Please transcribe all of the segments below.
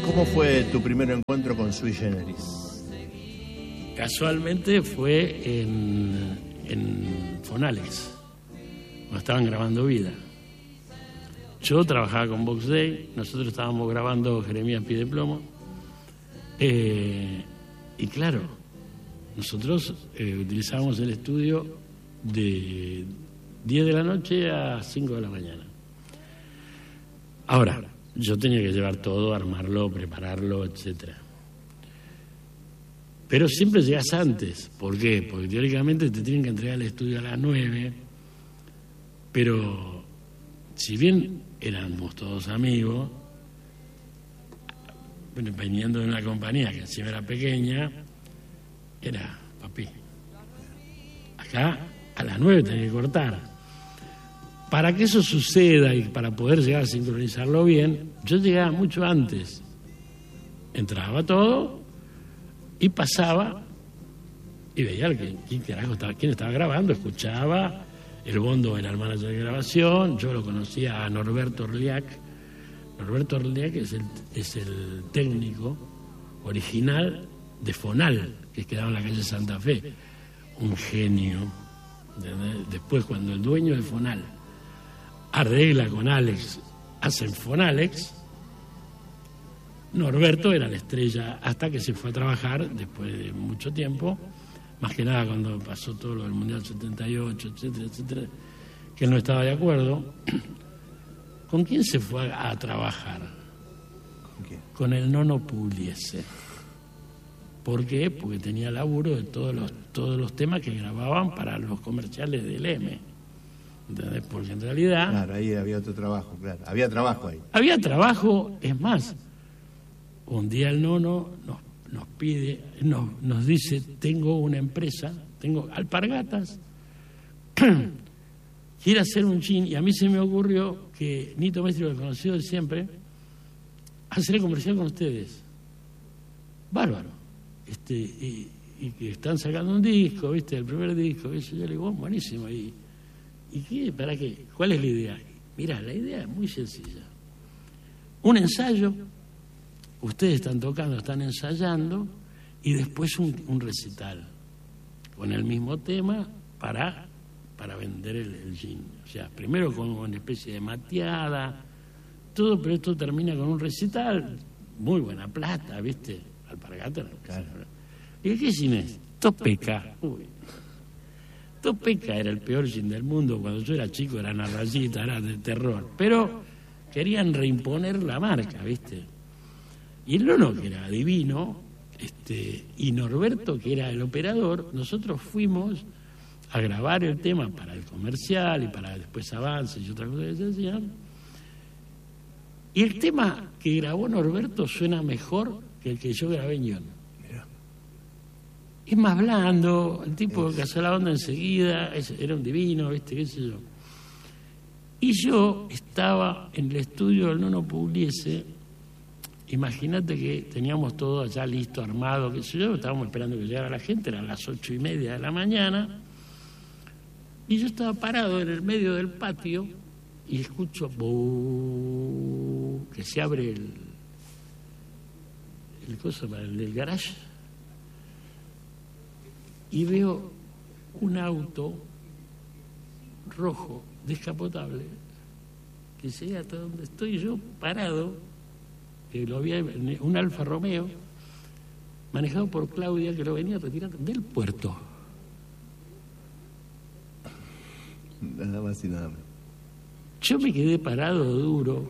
¿Cómo fue tu primer encuentro con Sui Generis? Casualmente fue en Fonalex, cuando estaban grabando Vida. Yo trabajaba con Box Day, nosotros estábamos grabando Jeremías Pie de Plomo. Y claro, nosotros utilizábamos el estudio de 10 de la noche a 5 de la mañana. Ahora, yo tenía que llevar todo, armarlo, prepararlo, etcétera. Pero siempre llegas antes. ¿Por qué? Porque teóricamente te tienen que entregar el estudio a las 9, pero si bien éramos todos amigos, viniendo de una compañía que encima era pequeña, era papi. Acá a las 9 tenés que cortar. Para que eso suceda y para poder llegar a sincronizarlo bien, yo llegaba mucho antes. Entraba todo y pasaba y veía quién estaba grabando, escuchaba. El Bondo era el manager de grabación, yo lo conocía a Norberto Orliac. Norberto Orliac es el técnico original de Fonal, que quedaba en la calle Santa Fe. Un genio. Después, cuando el dueño de Fonal arregla con Alex, hacen Fonalex, Norberto era la estrella hasta que se fue a trabajar después de mucho tiempo, más que nada cuando pasó todo lo del Mundial 78, etcétera, etcétera, que él no estaba de acuerdo. ¿Con quién se fue a trabajar? ¿Con quién? Con el Nono Pugliese. ¿Por qué? Porque tenía laburo de todos los temas que grababan para los comerciales del M. ¿Entendés? Porque en realidad... Claro, ahí había otro trabajo, claro. Había trabajo ahí. Había trabajo, es más, un día el Nono nos pide, nos dice, tengo una empresa, tengo alpargatas, quiere hacer un gin, y a mí se me ocurrió que Nito Mestre, lo conocido de siempre, hacer el comercial con ustedes. Bárbaro. Y que están sacando un disco, ¿viste? El primer disco, y yo le digo, buenísimo. ¿Y qué? ¿Para qué? ¿Cuál es la idea? Mirá, la idea es muy sencilla. Un ensayo, ustedes están tocando, están ensayando, y después un recital con el mismo tema para vender el gin. O sea, primero con una especie de mateada, todo, pero esto termina con un recital, muy buena plata, ¿viste? Alpargata. Claro. ¿Y qué gin es? Topeca. Topeca era el peor gin del mundo. Cuando yo era chico era una rayita, era de terror. Pero querían reimponer la marca, ¿viste? Y el Nono, que era divino, y Norberto, que era el operador, nosotros fuimos a grabar el tema para el comercial y para después avances y otras cosas que se hacían. Y el tema que grabó Norberto suena mejor que el que yo grabé en guión. Es más blando, el tipo que hace la onda enseguida, era un divino, ¿viste? ¿Qué sé yo? Y yo estaba en el estudio del Nono Pugliese. Imagínate que teníamos todo allá listo, armado, qué sé yo, estábamos esperando que llegara la gente, eran las 8:30 de la mañana, y yo estaba parado en el medio del patio y escucho que se abre el coso para el garage, y veo un auto rojo descapotable que llega hasta donde estoy yo parado, que lo había, un Alfa Romeo manejado por Claudia, que lo venía a retirar del puerto. Nada más y nada más. Yo me quedé parado duro.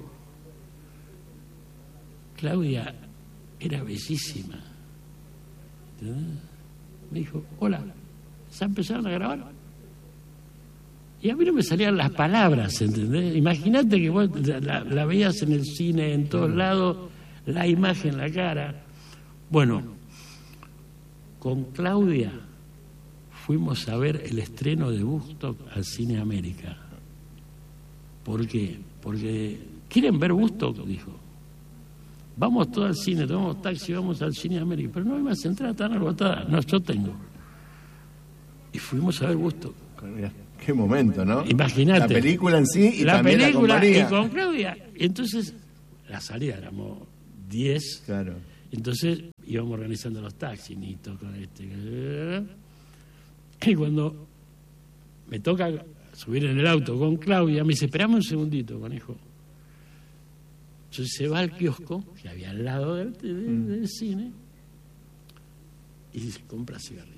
Claudia era bellísima. ¿Entendés? Me dijo, hola, ¿ya empezaron a grabar? Y a mí no me salían las palabras, ¿entendés? Imagínate que vos la veías en el cine, en todos lados, la imagen, la cara. Bueno, con Claudia fuimos a ver el estreno de Woodstock al Cine América. ¿Por qué? Porque, ¿quieren ver Woodstock? Dijo. Vamos todos al cine, tomamos taxi, vamos al Cine América. Pero no hay más entradas, están agotadas. No, yo tengo. Y fuimos a ver Woodstock. Mirá, qué momento, ¿no? Imagínate. La película en sí y la también película la compañía. y con Claudia. Entonces, la salida éramos 10. Claro. Entonces íbamos organizando los taxis, Nito, con este. Y cuando me toca subir en el auto con Claudia, me dice, esperame un segundito, conejo. Entonces se va al kiosco, que había al lado del cine, y se compra cigarrillos.